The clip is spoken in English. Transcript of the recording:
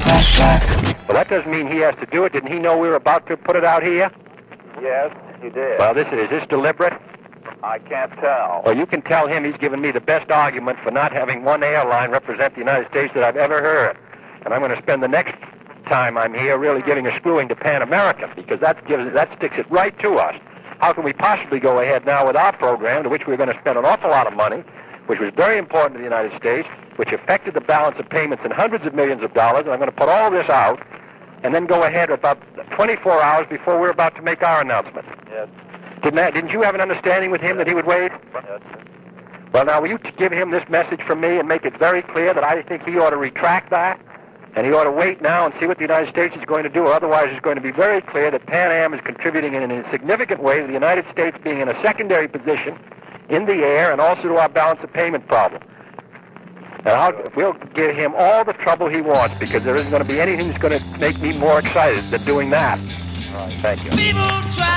Well, that doesn't mean he has to do it. Didn't he know we were about to put it out here? Yes, he did. Well, is this deliberate? I can't tell. Well, you can tell him he's given me the best argument for not having one airline represent the United States that I've ever heard. And I'm going to spend the next time I'm here really giving a screwing to Pan American, because that sticks it right to us. How can we possibly go ahead now with our program, to which we're going to spend an awful lot of money, which was very important to the United States, which affected the balance of payments in hundreds of millions of dollars, and I'm going to put all this out, and then go ahead about 24 hours before we're about to make our announcement. Yes. Didn't you have an understanding with him that he would wait? Yes. Well, now, will you give him this message from me and make it very clear that I think he ought to retract that, and he ought to wait now and see what the United States is going to do, or otherwise it's going to be very clear that Pan Am is contributing in a significant way to the United States being in a secondary position in the air and also to our balance of payment problem. And we'll give him all the trouble he wants, because there isn't going to be anything that's going to make me more excited than doing that. All right, thank you. People try